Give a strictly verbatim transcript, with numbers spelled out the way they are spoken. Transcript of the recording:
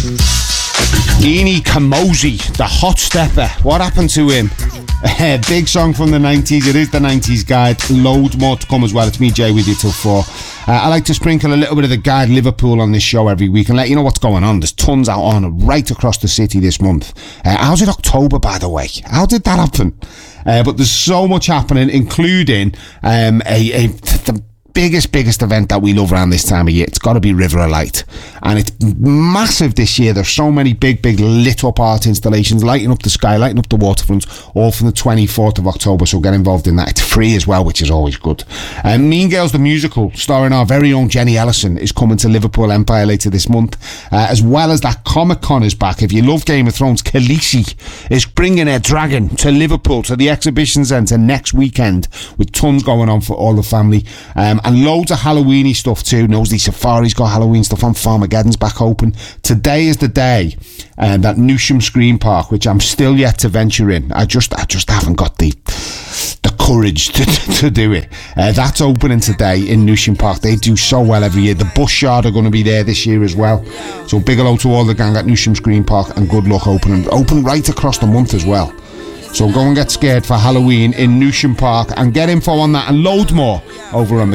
Eni Kamosi, the hot stepper. What happened to him? Uh, big song from the nineties. It is the nineties guide. Loads more to come as well. It's me, Jay, with you till four. Uh, I like to sprinkle a little bit of the guide Liverpool on this show every week and let you know what's going on. There's tons out on right across the city this month. Uh, how's it October, by the way? How did that happen? Uh, but there's so much happening, including um, a, a the biggest, biggest event that we love around this time of year. It's got to be River of Light. And it's massive this year. There's so many big, big lit up art installations, lighting up the sky, lighting up the waterfront, all from the twenty-fourth of October. So get involved in that. It's free as well, which is always good. Um, Mean Girls, the musical, starring our very own Jenny Ellison, is coming to Liverpool Empire later this month. Uh, as well as that, Comic Con is back. If you love Game of Thrones, Khaleesi is bringing her dragon to Liverpool, to the exhibition centre next weekend, with tons going on for all the family. Um, and loads of Halloweeny stuff too. Knowsley Safari's got Halloween stuff on. Farmageddon's back open. Today is the day um, that Newsham Screen Park, which I'm still yet to venture in. I just I just haven't got the the courage to, to do it. Uh, that's opening today in Newsham Park. They do so well every year. The Bush Yard are going to be there this year as well. So big hello to all the gang at Newsham Screen Park, and good luck opening. Open right across the month as well. So go and get scared for Halloween in Newsham Park, and get info on that and loads more over on the